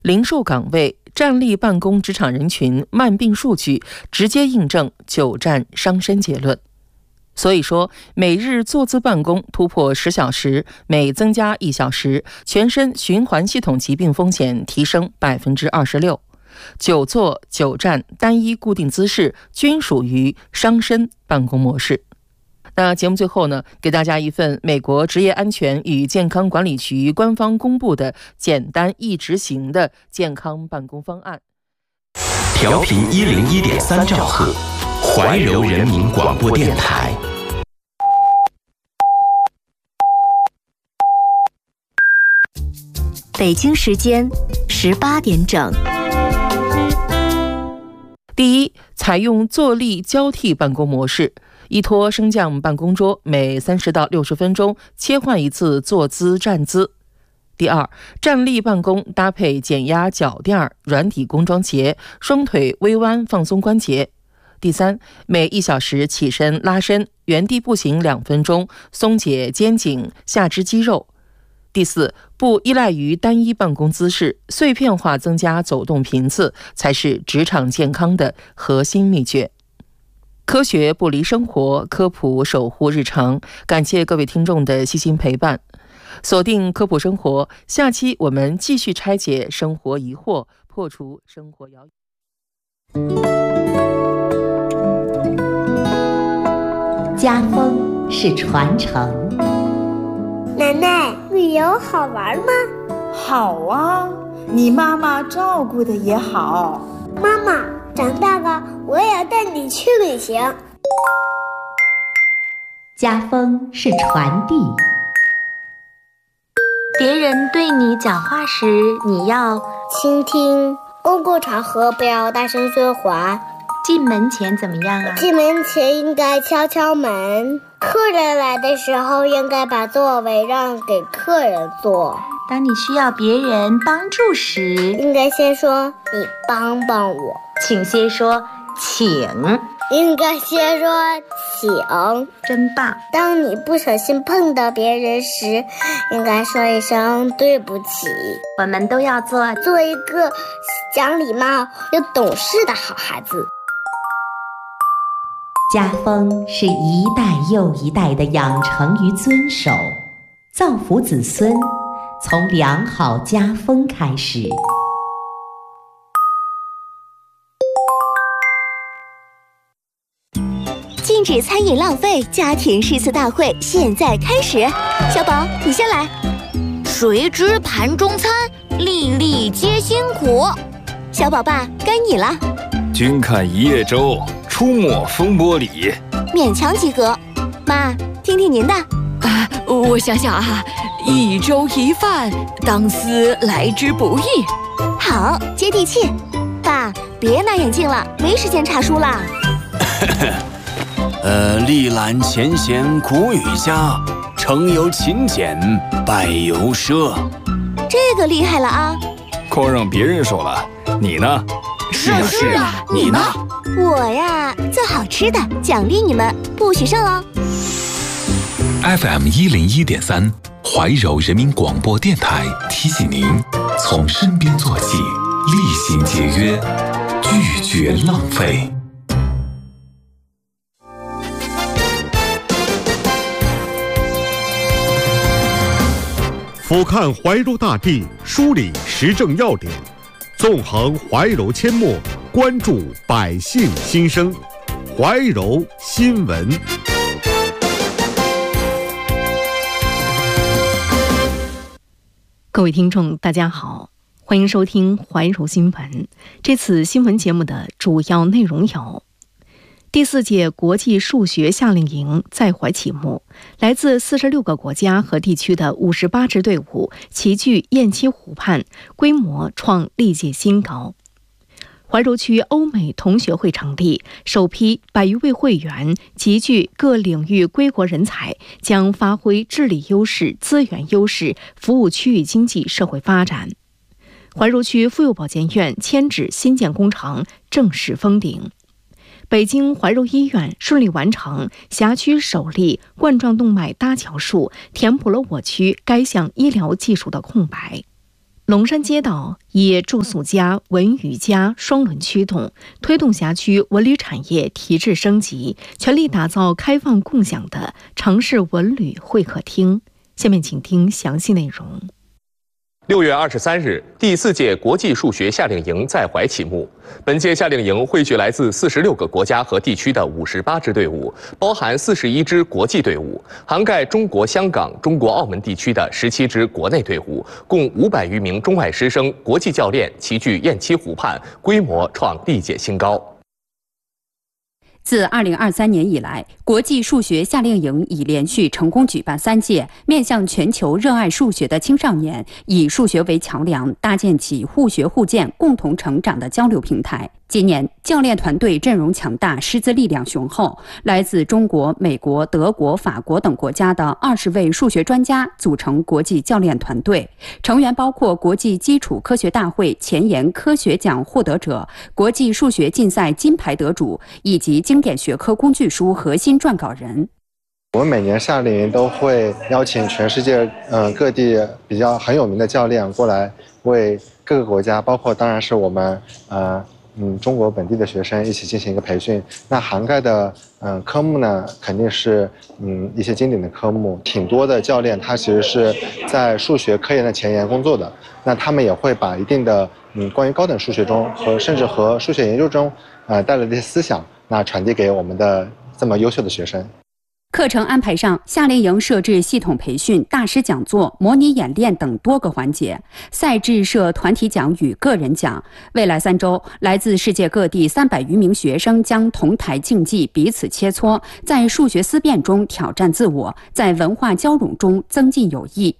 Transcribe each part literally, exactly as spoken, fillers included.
零售岗位、站立办公职场人群慢病数据直接印证久站伤身结论。所以说，每日坐姿办公突破十小时，每增加一小时，全身循环系统疾病风险提升百分之二十六。久坐、久站、单一固定姿势均属于伤身办公模式。那节目最后呢，给大家一份美国职业安全与健康管理局官方公布的简单易执行的健康办公方案。 调频一零一点三兆赫，怀柔人民广播电台。 北京时间十八点整。 第一，采用坐立交替办公模式。依托升降办公桌，每三十到六十分钟切换一次坐姿站姿。第二，站立办公搭配减压脚垫、软底工装鞋，双腿微弯放松关节。第三，每一小时起身拉伸，原地步行两分钟，松解肩颈、下肢肌肉。第四，不依赖于单一办公姿势，碎片化增加走动频次，才是职场健康的核心秘诀。科学不离生活，科普守护日常。感谢各位听众的悉心陪伴，锁定科普生活，下期我们继续拆解生活疑惑，破除生活谣言。 家风是传承。 奶奶，旅游好玩吗？ 好啊，你妈妈照顾的也好。 妈妈，长大了我也要带你去旅行。 家风是传递。 别人对你讲话时，你要倾听。公共场合不要大声说话。 进门前怎么样啊？ 进门前应该敲敲门。客人来的时候，应该把座位让给客人坐。 当你需要别人帮助时， 应该先说你帮帮我。 请先说请。 应该先说请。 真棒。 当你不小心碰到别人时，应该说一声对不起。 我们都要做做一个讲礼貌又懂事的好孩子。 家风是一代又一代的养成与遵守，造福子孙，从良好家风开始。 禁止餐饮浪费家庭诗词大会现在开始。小宝，你先来。 谁知盘中餐，粒粒皆辛苦。 小宝爸，该你了。 君看一叶舟，出没风波里。 勉强及格。妈，听听您的。 啊，我想想啊，一粥一饭，当思来之不易。 好，接地气。爸，别拿眼镜了，没时间查书了。 呃，历览前贤古语家，成由勤俭，败由奢。 这个厉害了啊！ 光让别人说了，你呢？ 是啊是啊，你呢？ 我呀，做好吃的，奖励你们，不许剩哦。 F M 一零一点三，怀柔人民广播电台提醒您：从身边做起，厉行节约，拒绝浪费。 俯瞰怀柔大地，梳理时政要点，纵横怀柔阡陌，关注百姓心声。怀柔新闻。 各位听众大家好，欢迎收听怀柔新闻。这次新闻节目的主要内容有：第四届国际数学夏令营在怀启幕，来自四十六个国家和地区的五十八支队伍齐聚雁栖湖畔，规模创历届新高。怀柔区欧美同学会成立，首批百余位会员集聚各领域归国人才，将发挥治理优势、资源优势，服务区域经济社会发展。怀柔区妇幼保健院迁址新建工程正式封顶。北京怀柔医院顺利完成辖区首例冠状动脉搭桥术，填补了我区该项医疗技术的空白。 龙山街道以住宿加、文娱加双轮驱动，推动辖区文旅产业提质升级，全力打造开放共享的城市文旅会客厅。下面请听详细内容。 六月二十三日，第四届国际数学夏令营在淮启幕。本届夏令营汇聚来自四十六个国家和地区的五十八支队伍，包含四十一支国际队伍，涵盖中国香港、中国澳门地区的十七支国内队伍，共五百余名中外师生、国际教练齐聚雁栖湖畔，规模创历届新高。 自二零二三年以来，国际数学夏令营已连续成功举办三届，面向全球热爱数学的青少年，以数学为桥梁，搭建起互学互鉴、共同成长的交流平台。今年教练团队阵容强大，师资力量雄厚，来自中国、美国、德国、法国等国家的二十位数学专家组成国际教练团队，成员包括国际基础科学大会前沿科学奖获得者、国际数学竞赛金牌得主以及经典学科工具书核心撰稿人。 我们每年夏令营都会邀请全世界嗯、呃、各地比较很有名的教练过来，为各个国家，包括当然是我们呃。嗯，中国本地的学生一起进行一个培训，那涵盖的嗯科目呢，肯定是嗯一些经典的科目，挺多的教练他其实是在数学科研的前沿工作的，那他们也会把一定的嗯关于高等数学中和甚至和数学研究中呃带来的一些思想，那传递给我们的这么优秀的学生。 课程安排上，夏令营设置系统培训、大师讲座、模拟演练等多个环节，赛制设团体奖与个人奖。未来三周，来自世界各地三百余名学生将同台竞技，彼此切磋，在数学思辨中挑战自我，在文化交融中增进友谊。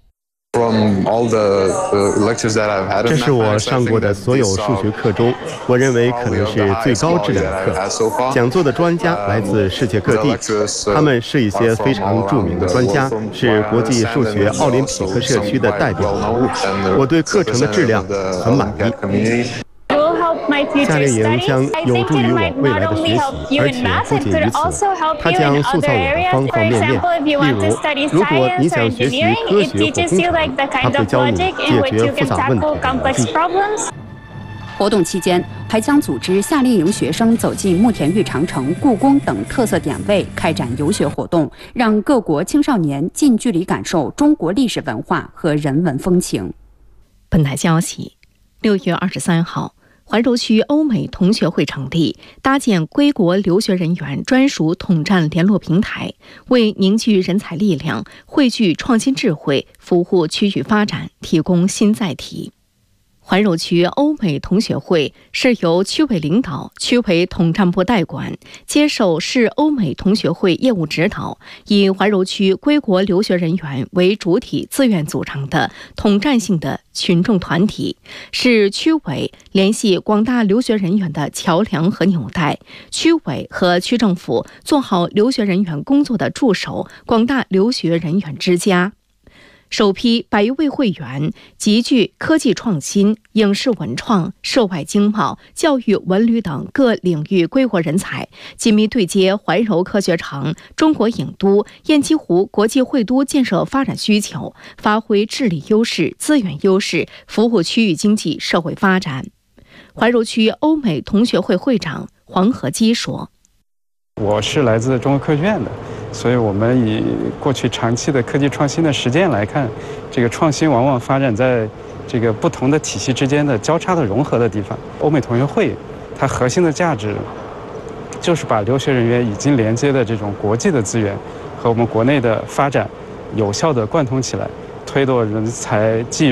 这是我上过的所有数学课中，我认为可能是最高质量的课。讲座的专家来自世界各地，他们是一些非常著名的专家，是国际数学奥林匹克社区的代表人物。我对课程的质量很满意。夏令营将有助于我未来的学习，而且不仅于此，它将塑造我的方方面面。例如，如果你想学习科学或工程，它会教你解决复杂问题的技术。 活动期间，还将组织夏令营学生走进慕田峪长城、故宫等特色点位，开展游学活动，让各国青少年近距离感受中国历史文化和人文风情。 本台消息，六月二十三号。怀柔区欧美同学会成立，搭建归国留学人员专属统战联络平台，为凝聚人才力量、汇聚创新智慧、服务区域发展提供新载体。怀柔区欧美同学会是由区委领导、区委统战部代管，接受市欧美同学会业务指导，以怀柔区归国留学人员为主体自愿组成的统战性的群众团体，是区委联系广大留学人员的桥梁和纽带，区委和区政府做好留学人员工作的助手，广大留学人员之家。首批百余位会员集聚科技创新、影视文创、涉外经贸、教育文旅等各领域归国人才，紧密对接怀柔科学城、中国影都、雁栖湖国际会都建设发展需求，发挥智力优势、资源优势，服务区域经济社会发展。怀柔区欧美同学会会长黄和基说：“ 我是来自中国科学院的。所以我们以过去长期的科技创新的实践来看，这个创新往往发展在这个不同的体系之间的交叉的融合的地方。欧美同学会它核心的价值就是把留学人员已经连接的这种国际的资源和我们国内的发展有效的贯通起来，推动人才技